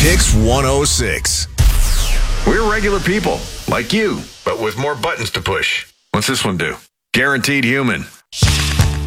Kicks 106. We're regular people, like you, but with more buttons to push. What's this one do? Guaranteed Human.